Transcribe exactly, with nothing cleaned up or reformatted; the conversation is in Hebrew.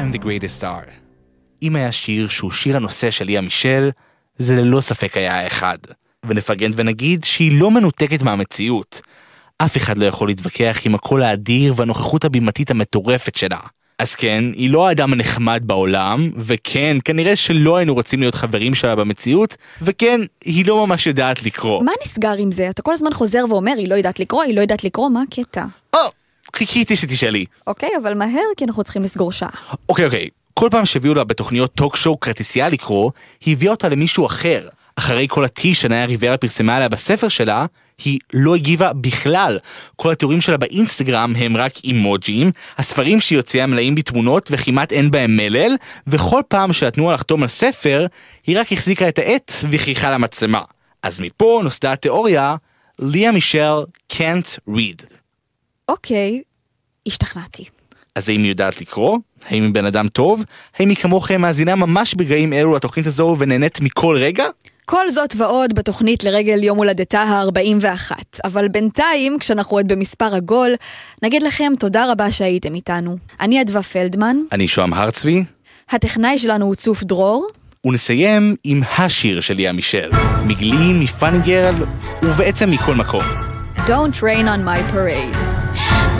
I'm the greatest star. אם היה שיר שהוא שיר הנושא של ליה מישל, זה ללא ספק היה האחד. ונפרגן ונגיד שהיא לא מנותקת מהמציאות. אף אחד לא יכול להתווכח עם הקול האדיר והנוכחות הבימתית המטורפת שלה. אז כן, היא לא האדם הנחמד בעולם, וכן, כנראה שלא היינו רוצים להיות חברים שלה במציאות, וכן, היא לא ממש יודעת לקרוא. מה נסגר עם זה? אתה כל הזמן חוזר ואומר, היא לא יודעת לקרוא, היא לא יודעת לקרוא, מה הקטע? או, חיכיתי שתשאלי. אוקיי, אבל מהר, כי אנחנו צריכים לסגור שעה. אוקיי, אוקיי. כל פעם שהביאו לה בתוכניות טוק שואו כרטיסייה לקרוא, היא הביאה אותה למישהו אחר. אחרי כל הטי שניה ריברה פרסמה עליה בספר שלה, היא לא הגיבה בכלל. כל התיאורים שלה באינסטגרם הם רק אימוג'ים, הספרים שהיא הוציאה מלאים בתמונות וכמעט אין בהם מלל, וכל פעם שנתנו לה לחתום על ספר, היא רק החזיקה את העט וחייכה למצלמה. אז מפה נוסדה התיאוריה, ליה מישל can't read. אוקיי, השתכנעתי. אז האם היא יודעת לקרוא? האם היא בן אדם טוב? האם היא כמוכם מאזינה ממש ברגעים אלו לתוכנית הזו ונהנית מכל רגע? כל זאת ועוד בתוכנית לרגל יום הולדתה ה-ארבעים ואחת. אבל בינתיים, כשאנחנו עוד במספר עגול, נגיד לכם תודה רבה שהייתם איתנו. אני אדווה פלדמן. אני שוהם הרצבי. הטכנאי שלנו הוא צוף דרור. ונסיים עם השיר של ליה מישל. מגלין, מפאני גרל, ובעצם מכל מקום. Don't rain on my parade.